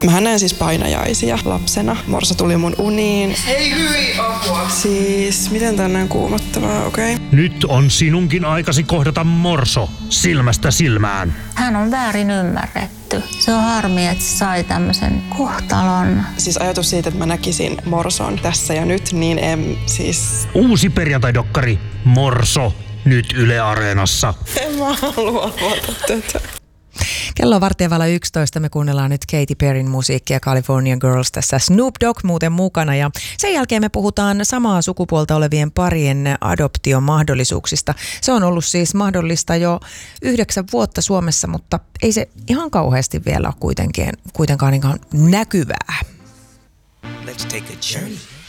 Mä näin siis painajaisia lapsena. Morso tuli mun uniin. Ei hyi apua. Siis, miten tää on näin kuumottavaa, okei? Okay. Nyt on sinunkin aikasi kohdata Morso silmästä silmään. Hän on väärin ymmärretty. Se on harmi, että se sai tämmöisen kohtalon. Siis ajatus siitä, että mä näkisin Morson tässä ja nyt, niin en siis... Uusi perjantai-dokkari Morso nyt Yle Areenassa. En mä halua avata tätä. Kello on 11:15. Me kuunnellaan nyt Katy Perryn musiikkia, California Girls, tässä Snoop Dogg muuten mukana. Ja sen jälkeen me puhutaan samaa sukupuolta olevien parien adoptiomahdollisuuksista. Se on ollut siis mahdollista jo 9 vuotta Suomessa, mutta ei se ihan kauheasti vielä ole kuitenkaan ihan näkyvää. Let's take a journey.